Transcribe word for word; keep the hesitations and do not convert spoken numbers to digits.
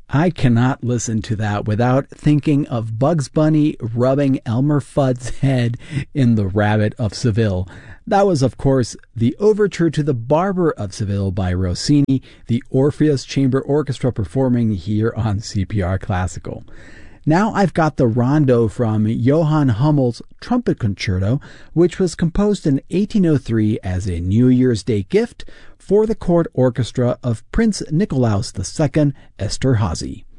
I cannot listen to that without thinking of Bugs Bunny rubbing Elmer Fudd's head in The Rabbit of Seville. That was, of course, the overture to The Barber of Seville by Rossini, the Orpheus Chamber Orchestra performing here on C P R Classical. Now I've got the rondo from Johann Hummel's Trumpet Concerto, which was composed in eighteen oh three as a New Year's Day gift for the court orchestra of Prince Nikolaus the Second Esterházy.